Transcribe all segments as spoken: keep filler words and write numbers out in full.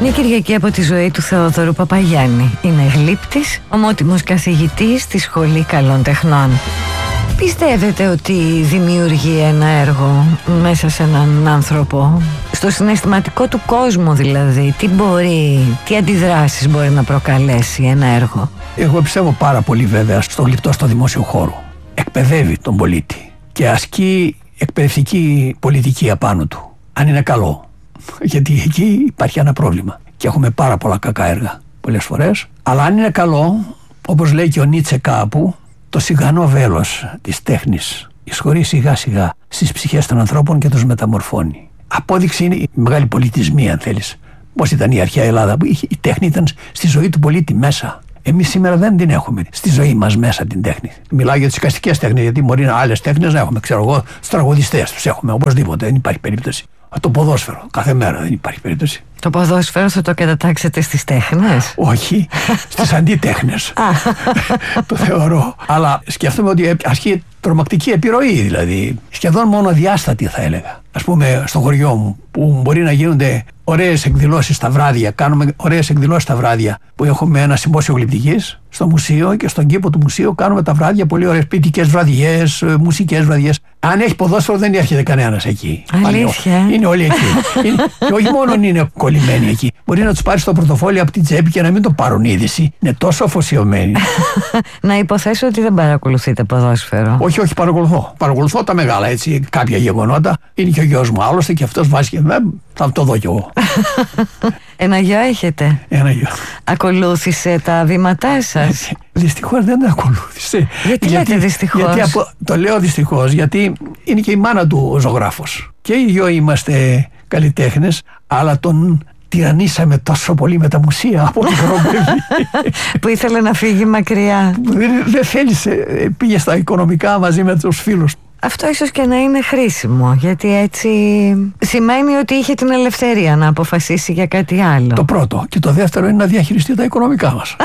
Μια Κυριακή από τη ζωή του Θεόδωρου Παπαγιάννη. Είναι γλύπτης, ομότιμος καθηγητής στη Σχολή Καλών Τεχνών. Πιστεύετε ότι δημιουργεί ένα έργο μέσα σε έναν άνθρωπο, στο συναισθηματικό του κόσμο δηλαδή? Τι μπορεί, τι αντιδράσεις μπορεί να προκαλέσει ένα έργο? Εγώ πιστεύω πάρα πολύ βέβαια στο γλυπτό στο δημόσιο χώρο. Εκπαιδεύει τον πολίτη και ασκεί εκπαιδευτική πολιτική απάνω του. Αν είναι καλό. Γιατί εκεί υπάρχει ένα πρόβλημα. Και έχουμε πάρα πολλά κακά έργα πολλές φορές. Αλλά αν είναι καλό, όπως λέει και ο Νίτσε κάπου, το σιγανό βέλος της τέχνης εισχωρεί σιγά σιγά στις ψυχές των ανθρώπων και τους μεταμορφώνει. Απόδειξη είναι η μεγάλη πολιτισμοί, αν θέλεις. Πώς ήταν η αρχαία Ελλάδα, που η τέχνη ήταν στη ζωή του πολίτη μέσα. Εμείς σήμερα δεν την έχουμε στη ζωή μας μέσα την τέχνη. Μιλάω για τις εικαστικές τέχνες, γιατί μπορεί να άλλες τέχνες να έχουμε. Ξέρω εγώ, τους τραγουδιστές τους έχουμε οπωσδήποτε, δεν υπάρχει περίπτωση. Το ποδόσφαιρο, κάθε μέρα δεν υπάρχει περίπτωση. Το ποδόσφαιρο θα το κατατάξετε στις τέχνες? Όχι, στις αντιτέχνες. Το θεωρώ. Αλλά σκέφτομαι ότι ασκεί τρομακτική επιρροή, δηλαδή. Σχεδόν μόνο διάστατη, θα έλεγα. Ας πούμε, στο χωριό μου, που μπορεί να γίνονται ωραίες εκδηλώσεις τα βράδια, κάνουμε ωραίες εκδηλώσεις τα βράδια, που έχουμε ένα συμπόσιο γλυπτικής στο μουσείο, και στον κήπο του μουσείου κάνουμε τα βράδια πολύ ωραίες ποιητικές βραδιές, μουσικές βραδιές. Αν έχει ποδόσφαιρο, δεν έρχεται κανένας εκεί. Αλήθεια? Είναι όλοι εκεί. Είναι, και όχι μόνο είναι κολλημένοι εκεί. Μπορεί να τους πάρει το πορτοφόλι από την τσέπη και να μην το πάρουν είδηση. Είναι τόσο αφοσιωμένοι. Να υποθέσω ότι δεν παρακολουθείτε ποδόσφαιρο. Όχι, όχι, παρακολουθώ. Παρακολουθώ τα μεγάλα, έτσι, κάποια γεγονότα. Είναι και ο γιος μου άλλωστε, και αυτός βάζει και θα το δω κι εγώ. Ένα γιο έχετε? Ένα γιο. Ακολούθησε τα βήματά σας? Δυστυχώς δεν τα ακολούθησε. Γιατί, γιατί λέτε δυστυχώς? Γιατί απο, το λέω δυστυχώς γιατί είναι και η μάνα του ο ζωγράφος. Και οι δυο είμαστε καλλιτέχνες, αλλά τον τυραννίσαμε τόσο πολύ με τα μουσεία από μικρό παιδί. Που ήθελε να φύγει μακριά. Δεν, δεν θέλησε, πήγε στα οικονομικά μαζί με τους φίλους. Αυτό ίσως και να είναι χρήσιμο, γιατί έτσι σημαίνει ότι είχε την ελευθερία να αποφασίσει για κάτι άλλο. Το πρώτο. Και το δεύτερο είναι να διαχειριστεί τα οικονομικά μας.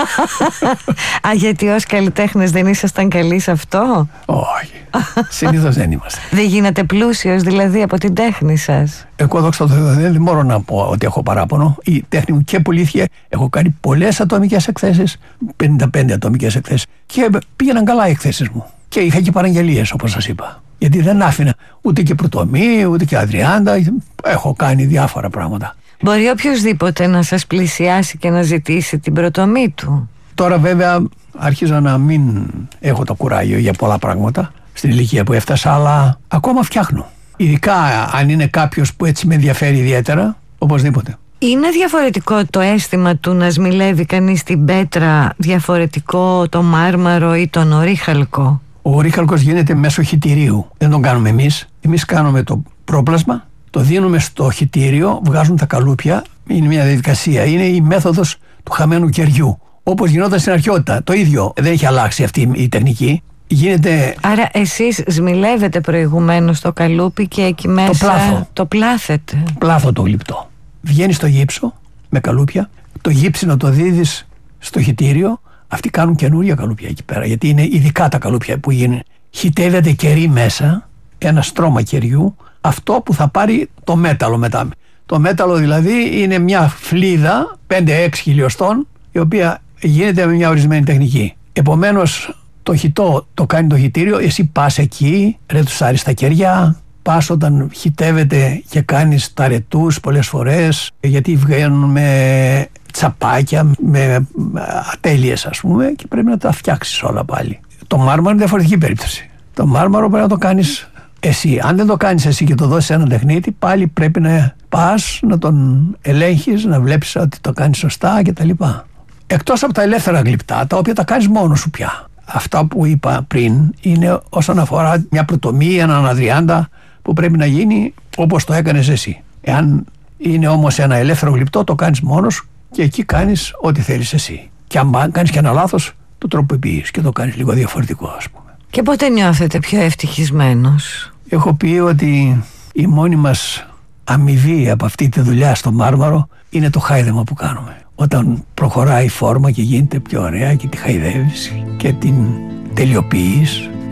Α, γιατί ως καλλιτέχνες δεν ήσασταν καλοί σε αυτό? Όχι. Συνήθως δεν είμαστε. Δεν γίνατε πλούσιος δηλαδή από την τέχνη σας? Εγώ δόξα τω Θεώ δεν μπορώ να πω ότι έχω παράπονο. Η τέχνη μου και πουλήθηκε. Έχω κάνει πολλές ατομικές εκθέσεις, πενήντα πέντε ατομικές εκθέσεις, και πήγαιναν καλά οι εκθέσεις μου. Και είχα και παραγγελίες, όπως σας είπα. Γιατί δεν άφηνα ούτε και πρωτομή, ούτε και αδριάντα. Έχω κάνει διάφορα πράγματα. Μπορεί οποιοδήποτε να σας πλησιάσει και να ζητήσει την πρωτομή του? Τώρα βέβαια αρχίζω να μην έχω το κουράγιο για πολλά πράγματα στην ηλικία που έφτασα, αλλά ακόμα φτιάχνω. Ειδικά αν είναι κάποιος που έτσι με ενδιαφέρει ιδιαίτερα, οπωσδήποτε. Είναι διαφορετικό το αίσθημα του να σμιλεύει κανείς την πέτρα, διαφορετικό το μάρμαρο ή τον ορύχαλκο? Ο ορύχαλκος γίνεται μέσω χυτηρίου. Δεν τον κάνουμε εμείς. Εμείς κάνουμε το πρόπλασμα, το δίνουμε στο χυτήριο, βγάζουν τα καλούπια. Είναι μια διαδικασία. Είναι η μέθοδος του χαμένου κεριού. Όπως γινόταν στην αρχαιότητα. Το ίδιο. Δεν έχει αλλάξει αυτή η τεχνική. Γίνεται... Άρα εσείς σμιλεύετε προηγουμένως το καλούπι και εκεί μέσα το πλάθο. Το πλάθετε. Πλάθο το γλυπτό. Βγαίνει στο γύψο με καλούπια. Το γύψινο το δίδεις στο χυτήριο. Αυτοί κάνουν καινούρια καλούπια εκεί πέρα, γιατί είναι ειδικά τα καλούπια που γίνουν. Χυτεύεται κερί μέσα, ένα στρώμα κεριού, αυτό που θα πάρει το μέταλλο μετά. Το μέταλλο δηλαδή είναι μια φλίδα πέντε έξι χιλιοστών, η οποία γίνεται με μια ορισμένη τεχνική. Επομένως το χυτό το κάνει το χυτήριο, εσύ πας εκεί, ρετουσάρεις τα κεριά, πας όταν χυτεύεται και κάνεις τα ρετούς πολλές φορές, γιατί βγαίνουν με τσαπάκια, με ατέλειες ας πούμε, και πρέπει να τα φτιάξεις όλα πάλι. Το μάρμαρο είναι διαφορετική περίπτωση. Το μάρμαρο πρέπει να το κάνεις εσύ. Αν δεν το κάνεις εσύ και το δώσεις σε έναν τεχνίτη, πάλι πρέπει να πας να τον ελέγχεις, να βλέπεις ότι το κάνεις σωστά κτλ. Εκτός από τα ελεύθερα γλυπτά, τα οποία τα κάνεις μόνος σου πια. Αυτά που είπα πριν είναι όσον αφορά μια πρωτομή, έναν αδριάντα που πρέπει να γίνει όπως το έκανες εσύ. Εάν είναι όμως ένα ελεύθερο γλυπτό, το κάνεις μόνος και εκεί κάνεις ό,τι θέλεις εσύ. Και αν κάνεις και ένα λάθος, το τροποποιείς και το κάνεις λίγο διαφορετικό, ας πούμε. Και πότε νιώθετε πιο ευτυχισμένος? Έχω πει ότι η μόνη μας αμοιβή από αυτή τη δουλειά στο μάρμαρο είναι το χάιδεμα που κάνουμε. Όταν προχωράει η φόρμα και γίνεται πιο ωραία και τη χαϊδεύεις και την τελειοποιείς,